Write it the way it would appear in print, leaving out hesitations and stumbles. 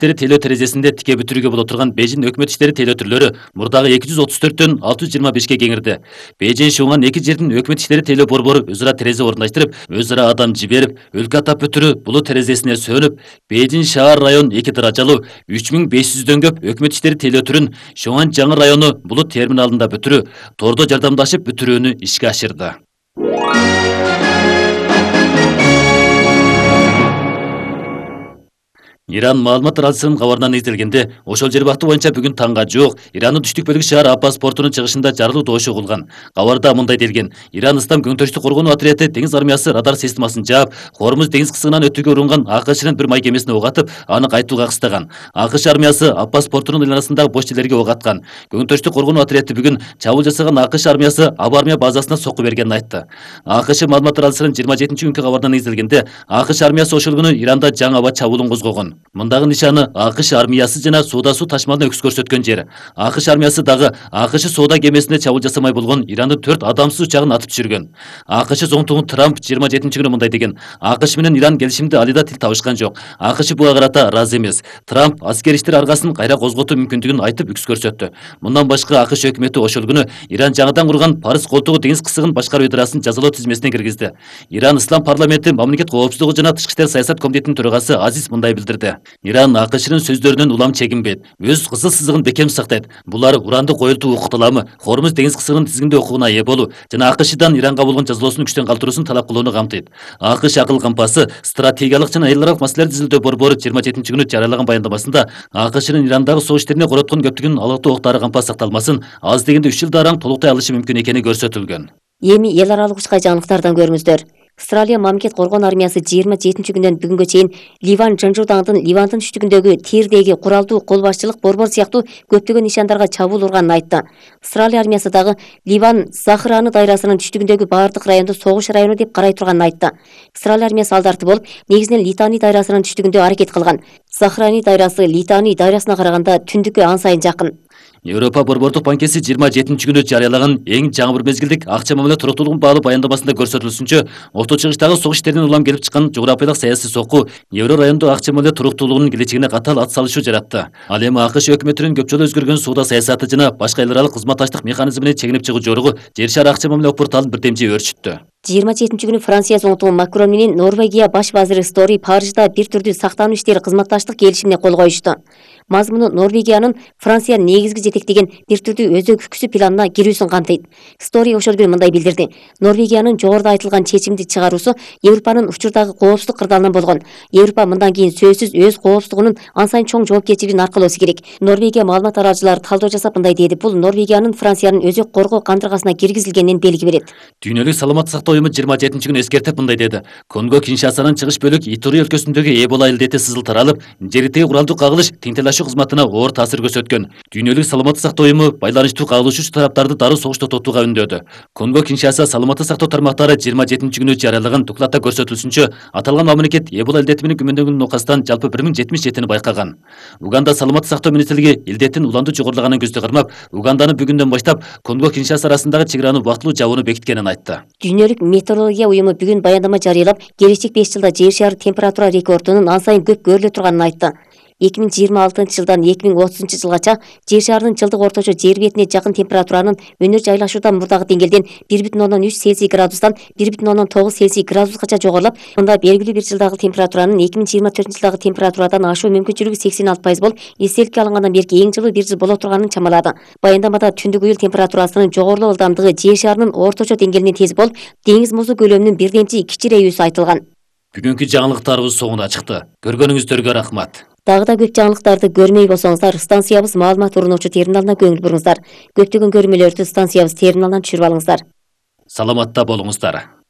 иштери тейлөө терезесинде тике бүтүрүүгө боло турган Бейжин өкмөт иштери тейлөө түрлөрү мурдагы 234төн 625ке кеңирди. Бейжин шуңган эки жердин өкмөт иштери тейлөө борбору өз ара терезе орундаштырып, өз ара адам жиберип, өлкө атап бүтүрүү булут терезесине сөнүп, Бейжин шаар район 2 даражалуу 3500дөн көп өкмөт иштери тейлөө түрүн Шуңган жаңы району булут терминалында бүтүрүү, тордо жардамдашып бүтүрүүнү ишке ашырды. Иран маалымат радиосунун кабарынан изделгенде, ошол жер бакты боюнча бүгүн таңга жук Ирандын түштүк бөлүгү шаар Аббас портунун чыгышында жарылуу добушу угулган. Кабарда мындай делген: Иран Ислам көңтөштүк коргонуу отряды деңиз армиясы радар системасын жаап, Хормуз деңиз кысыгынан өтүүгө урунган АКШнын бир май кемесине ок атып, аны кайтууга кыстаган. АКШ армиясы Аббас портунун айланасындагы бош жерлерге ок аткан. Көңтөштүк коргонуу отряды бүгүн чабуул жасаган АКШ армиясы Аба армия базасына сокку бергенин айтты. АКШ маалымат радиосунун 27-күнкү кабарынан изделгенде, АКШ армиясы ошол күнү Иранда жаңы аба чабуулун козгогон. Мындагы нишаны АКШ армиясы жана соода суу ташмалына өкс көрсөткөн жер. АКШ армиясы дагы АКШ соода кемесине чабуул жасамай болгон Ирандын 4 адамсыз учагын атып түшүргөн. АКШ зонтугу Трамп 27-күнү мындай деген: АКШ менен Иран келишимди алыда тил табышкан жок. АКШ буга карата ыраазы эмес. Трамп аскер иштер аргасын кайра козготуу мүмкүндүгүн айтып үкс көрсөттү. Мындан башка АКШ өкмөтү ошол күнү Иран жаңыдан курган Парыз колтугу деңиз кысыгын башкаруу ыдырасын жазалоо тизмесине киргизди. Иран Ислам парламенти мамлекет коопсуздугу жана тышкы иштер саясат комитетинин төрагасы Азиз мындай билдирди: Иран АКШнын сөздөрүнөн улам чегинбейт, өз кызыл сызыгын бекем сактайт. Булар уранды коюлтуу укукталамы, Хормуз деңиз кысыгынын тизгиндөө укугуна ээ болуу жана АКШдан Иранга болгон жазалоосун күчтөн калтыруусын талап кылууну камтыйт. АКШ акыл кампасы стратегиялык жана эл аралык маселелерди изилдөө борбору 27-күнү жарыялаган баяндамасында АКШнын Ирандагы согуш иштерине короткон көптөгөн алыктуу октары кампа сакталмасын аз дегенде 3 жылда араң толуктай алышы мүмкүн экени көрсөтүлгөн. Эми эл аралык учка жаңылыктардан көрүңүздөр. Австралия мамлекет коргоон армиясы 27-күндөн бүгүнгө чейин Ливан Жанжу даңдын Ливандын түштүгүндөгү Тирдеги куралдуу кол башчылык борбор сыяктуу көптөгөн нишандарга чабуул урганын айтты. Австралия армиясы дагы Ливан Захраны дайрасынын түштүгүндөгү баардык районду согуш району деп карай турганын айтты. Австралия армиясы алдарты болуп, негизинен Литани дайрасынын түштүгүндө аракет кылган. Захрани дайрасы Литани дайрасына караганда түндүккө ан сайын жакын. Европа борбордук банкеси 27-күнү жарыялаган эң жаңы бир мезгилдик акча мамиле туруктуулугун баалуу баяндамасында көрсөтүлүшүнчө, Орто чыгыштагы согуш иштеринен улам келип чыккан жогорапиялык саясий сокку евро райондо акча мамиле туруктуулугунун келечегине катаал ат салышуу жаратты. Ал эми АКШ өкмөтүнүн көп жолу өзгөргөн соода саясаты жана башка эл аралык кызматташтык механизмине чегинип чыгуу жоругу жер шары акча мамиле порталын бирдемчи өрчүттү. 27-күнү Франция зонтугу Макрон менен Норвегия баш вазири Стори Парижда бир түрдүү сактануу иштери кызматташтык келишимине кол коюшту. Мазмуну Норвегиянын Франция негизги жетектеген бир түрдүү өзөк күкүсү планына кирүүсүн камтыйт. Стори ошол күнү мындай билдирди: Норвегиянын жогоруда айтылган чечимди чыгаруусу Европанын учурдагы коопсуздук кырдаалынан болгон. Европа мындан кийин сөзсүз өз коопсуздугунун ан сайын чоң жоопкерчилигин аркалоосу керек. Норвегия маалымат тараачылары талдоо жасап мындай деди: бул Норвегиянын Франциянын өзөк коргоо кандыргасына киргизилгенин белги берет. Дүйнөлүк саламаттык сактоо уюму 27-күнү эскертип мындай деди: Конго Киншасанын чыгыш бөлүк Итури өлкөсүндөгү Эбола илдети сызыл таралып, жердеги куралдуу кагылыш тинтелашуу кызматына оор таасир көрсөткөн. Дүйнөлүк саламаттык сактоо уюму байланыштуу кагылышуучу тараптарды дароо согуш токтотууга үндөдү. Конго Киншаса саламаттык сактоо тармактары 27-күнү жарыялаган докладта көрсөтүлүшүнчө, аталган мамлекет Эбола илдети менен күмөндөнгөн нокастан жалпы 1077-ни байкаган. Уганда саламаттык сактоо министрлиги илдеттин уланды жогорулаганын көздө кармап, Уганданын бүгүндөн баштап Конго Киншаса арасындагы чек араны убактылуу жабууну бекиткенин айтты. Дүйнөлүк метеорология уюму бүгүн баяндама жарыялап, келечек 5 жылда жер шары температура рекордунун ан сайын көп көрүлө турганын айтты. 2026-жылдан 2030 жылгача жер шарынын жылдык орточо жер бетине жакын температуранын өнөр жайлашуудан мурдагы деңгээлден 1,3 Цельсий градустан 1,9 Цельсий градускача жогорулап, мында белгилүү бир жылдагы температуранын 2024 жылдагы температурадан ашуу мүмкүнчүлүгү 86% болуп, эстеликке алынгандан берки эң жылуу бир жыл боло турганын чамалады. Баяндамада түндүк уюл температурасынын жогорулоо ылдамдыгы жер шарынын орточо деңгээлинен тез болуп, деңиз музу көлөмүнүн бирдемчи кичирейүүсү айтылган. Бүгүнкү жаңылыктарыбыз соңуна чыкты. Көргөнүңүздөргө рахмат. Дагы да көп жаңылыктарды көрмөй болсоңуздар, станциябыз маалымат уруноочу терминалына көңүл буруңуздар. Көптөгөн көрмөлөрдү станциябыз терминалынан түшүрүп алыңыздар. Саламатта болуңуздар.